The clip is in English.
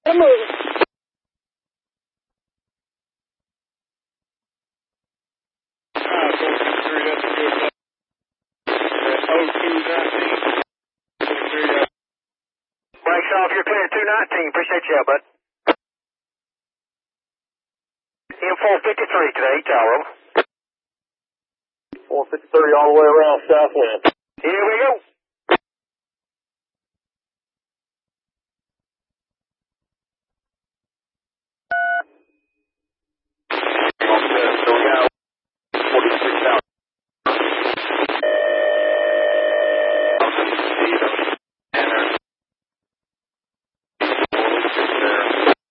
I'm moving. Brakes off, you're clear 219. Appreciate you, bud. M453 today, tower. 453 all the way around southwind. Here we go.